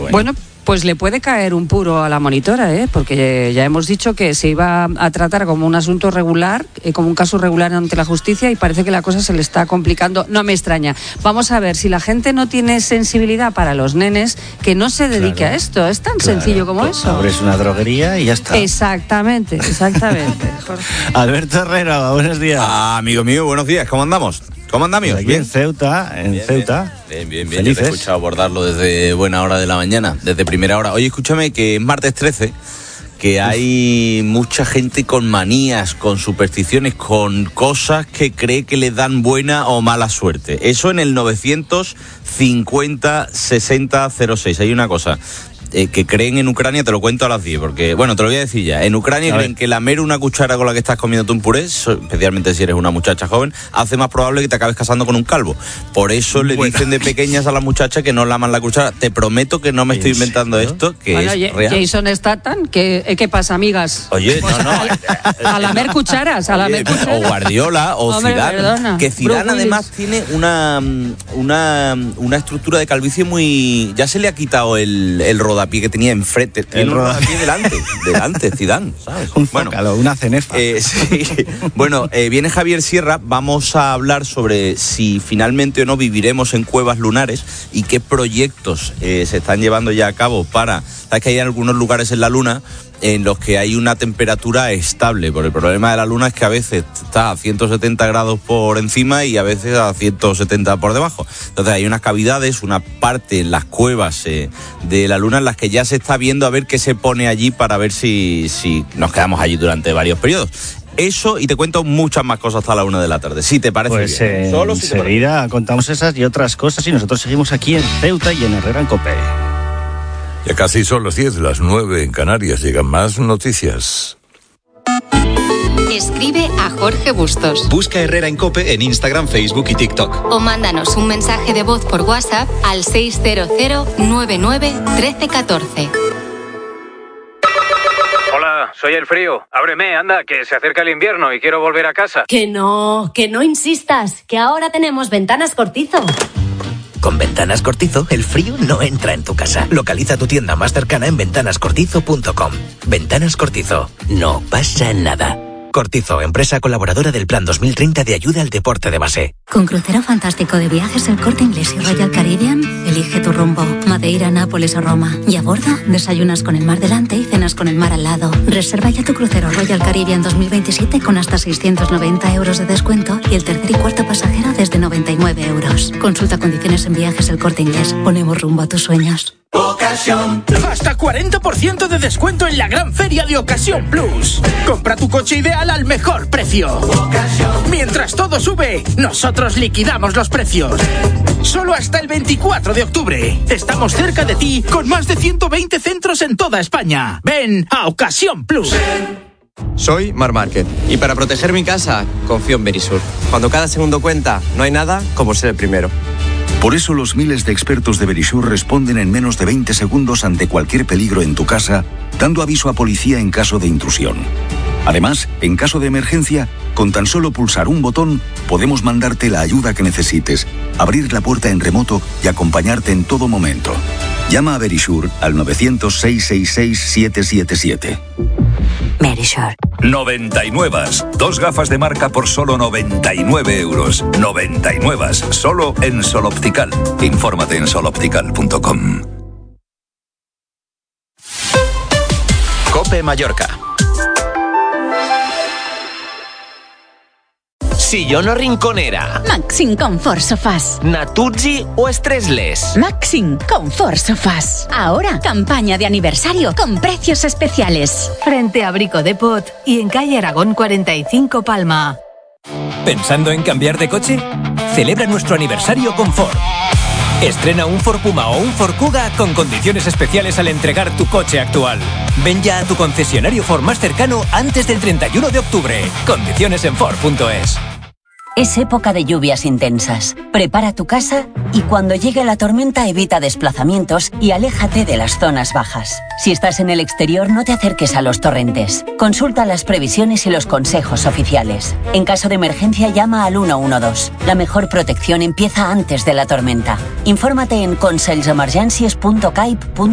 Bueno, pues le puede caer un puro a la monitora, porque ya hemos dicho que se iba a tratar como un asunto regular, como un caso regular ante la justicia, y parece que la cosa se le está complicando. No me extraña. Vamos a ver, si la gente no tiene sensibilidad para los nenes, que no se dedique a esto. Es tan sencillo como eso. Abres una droguería y ya está. Exactamente. Alberto Herrera, buenos días. Amigo mío, buenos días. ¿Cómo andamos? ¿Cómo andamos? Aquí en Ceuta, Bien. Felices. Yo te he escuchado abordarlo desde buena hora de la mañana, desde primera hora. Oye, escúchame que es martes 13, que hay mucha gente con manías, con supersticiones, con cosas que cree que le dan buena o mala suerte. Eso en el 950 60 06. Hay una cosa. Que creen en Ucrania, te lo cuento a las 10, porque, bueno, te lo voy a decir ya. En Ucrania creen que lamer una cuchara con la que estás comiendo un puré, especialmente si eres una muchacha joven, hace más probable que te acabes casando con un calvo. Por eso le dicen de pequeñas a las muchachas que no laman la cuchara. Te prometo que no me estoy inventando esto, que es real. Jason Statham, ¿qué pasa, amigas? Oye, pues a lamer cucharas, O Guardiola, o Zidane. Que Zidane además tiene una estructura de calvicie muy... Ya se le ha quitado el rodapié que tenía enfrente. Tiene un rodapié delante, Zidane, ¿sabes? Un zócalo, una cenefa. Sí. Bueno, viene Javier Sierra. Vamos a hablar sobre si finalmente o no viviremos en cuevas lunares y qué proyectos se están llevando ya a cabo para... Sabes que hay algunos lugares en la Luna en los que hay una temperatura estable, porque el problema de la Luna es que a veces está a 170 grados por encima y a veces a 170 por debajo. Entonces hay unas cavidades, una parte en las cuevas de la Luna en las que ya se está viendo a ver qué se pone allí para ver si nos quedamos allí durante varios periodos. Eso, y te cuento muchas más cosas hasta la 1 de la tarde, si te parece pues bien. Solo enseguida contamos esas y otras cosas, y nosotros seguimos aquí en Ceuta y en Herrera en COPE. Ya casi son las 10, las 9 en Canarias. Llegan más noticias. Escribe a Jorge Bustos. Busca Herrera en COPE en Instagram, Facebook y TikTok. O mándanos un mensaje de voz por WhatsApp al 600 99 13 14. Hola, soy el frío. Ábreme, anda, que se acerca el invierno y quiero volver a casa. Que no insistas, que ahora tenemos Ventanas Cortizo. Con Ventanas Cortizo, el frío no entra en tu casa. Localiza tu tienda más cercana en ventanascortizo.com. Ventanas Cortizo. No pasa nada. Cortizo, empresa colaboradora del Plan 2030 de ayuda al deporte de base. Con crucero fantástico de viajes El Corte Inglés y Royal Caribbean, elige tu rumbo. Madeira, Nápoles o Roma. Y a bordo, desayunas con el mar delante y cenas con el mar al lado. Reserva ya tu crucero Royal Caribbean 2027 con hasta 690 euros de descuento y el tercer y cuarto pasajero desde 99 euros. Consulta condiciones en Viajes El Corte Inglés. Ponemos rumbo a tus sueños. Ocasión. Hasta 40% de descuento en la gran feria de Ocasión Plus. Compra tu coche ideal al mejor precio. Ocasión. Mientras todo sube, nosotros liquidamos los precios. Solo hasta el 24 de octubre. Estamos cerca de ti con más de 120 centros en toda España. Ven a Ocasión Plus. Soy Mar Márquez y para proteger mi casa confío en Verisur. Cuando cada segundo cuenta, no hay nada como ser el primero. Por eso los miles de expertos de Verisur responden en menos de 20 segundos ante cualquier peligro en tu casa, dando aviso a policía en caso de intrusión. Además, en caso de emergencia, con tan solo pulsar un botón, podemos mandarte la ayuda que necesites, abrir la puerta en remoto y acompañarte en todo momento. Llama a Verisur al 900-666-777. Verisur. 99. 2 gafas de marca por solo 99 euros. 99. Solo en Sol Optical. Infórmate en soloptical.com. COPE Mallorca. Sillón o rinconera. Maxim Comfort Sofás. Natuzzi o Stressless. Maxim Comfort Sofás. Ahora, campaña de aniversario con precios especiales. Frente a Brico Depot y en calle Aragón 45 Palma. ¿Pensando en cambiar de coche? Celebra nuestro aniversario con Ford. Estrena un Ford Puma o un Ford Kuga con condiciones especiales al entregar tu coche actual. Ven ya a tu concesionario Ford más cercano antes del 31 de octubre. Condiciones en Ford.es. Es época de lluvias intensas. Prepara tu casa y cuando llegue la tormenta evita desplazamientos y aléjate de las zonas bajas. Si estás en el exterior, no te acerques a los torrentes. Consulta las previsiones y los consejos oficiales. En caso de emergencia, llama al 112. La mejor protección empieza antes de la tormenta. Infórmate en conselsemergencies.caip.com.